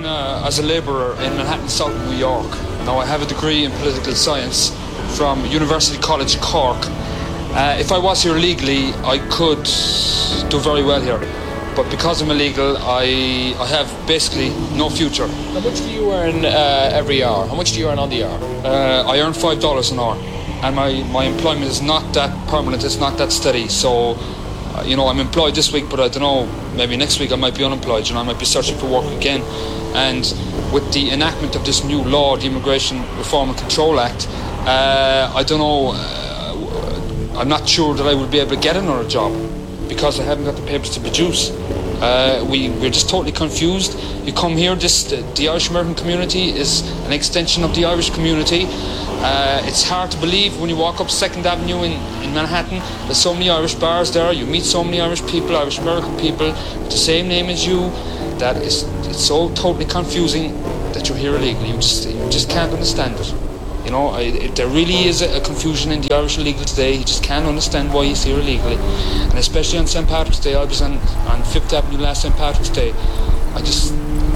as a labourer in Manhattan, South New York. Now, I have a degree in political science from University College Cork. If I was here legally, I could do very well here. But because I'm illegal, I have basically no future. How much do you earn every hour? How much do you earn on the hour? I earn $5 an hour. And my employment is not that permanent, it's not that steady. So, I'm employed this week, but I don't know, maybe next week I might be unemployed, I might be searching for work again. And with the enactment of this new law, the Immigration Reform and Control Act, I don't know, I'm not sure that I will be able to get another job because I haven't got the papers to produce. We're just totally confused. You come here, the Irish American community is an extension of the Irish community. It's hard to believe when you walk up 2nd Avenue in Manhattan. There's so many Irish bars there. You meet so many Irish people, Irish American people with the same name as you. That it's so totally confusing that you're here illegally. You just can't understand it. There really is a confusion in the Irish illegal today. You just can't understand why he's here illegally. And especially on St. Patrick's Day, I was on 5th Avenue last St. Patrick's Day. I just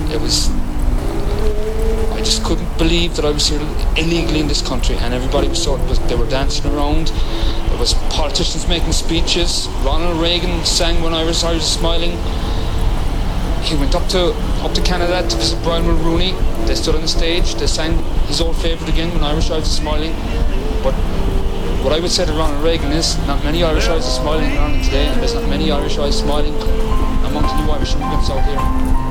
couldn't believe that I was here illegally in this country, and everybody they were dancing around. There was politicians making speeches. Ronald Reagan sang When Irish Is Smiling. He went up to Canada to visit Brian Mulroney. They stood on the stage. They sang his old favourite again, When Irish Eyes Are Smiling. But what I would say to Ronald Reagan is not many Irish eyes are smiling in Ireland today, and there's not many Irish eyes smiling among the new Irish immigrants out here.